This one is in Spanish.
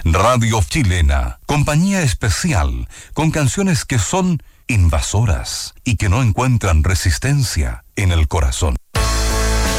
Radio Chilena, compañía especial, con canciones que son invasoras y que no encuentran resistencia en el corazón.